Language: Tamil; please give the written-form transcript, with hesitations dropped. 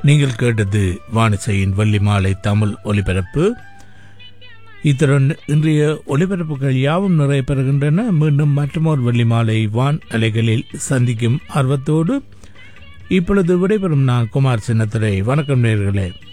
நீங்கள் கேட்டது வானிசையின் வெள்ளி மாலை தமிழ் ஒலிபரப்பு. இத்துடன் இன்றைய ஒலிபரப்புகள் யாவும் நிறைய பெறுகின்றன. மீண்டும் மற்றொரு வெள்ளி மாலை வான் அலைகளில் சந்திக்கும் ஆர்வத்தோடு இப்பொழுது விடைபெறும் நான் குமார் சின்னத்துரை. வணக்கம் நேயர்களே.